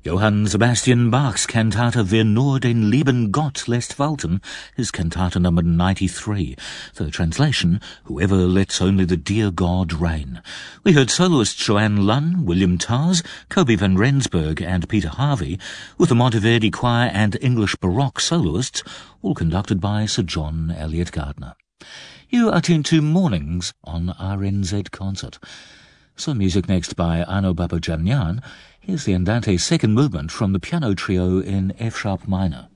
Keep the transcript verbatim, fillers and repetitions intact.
Johann Sebastian Bach's cantata Wir nur den lieben Gott lässt walten is cantata number ninety-three. The translation, Whoever lets only the dear God reign. We heard soloists Joanne Lunn, William Tars, Kobe van Rensburg and Peter Harvey, with the Monteverdi Choir and English Baroque soloists, all conducted by Sir John Eliot Gardner. You are tuned to Mornings on R N Z Concert. So music next by Arno Babajanian. Here's the Andante second movement from the piano trio in F-sharp minor.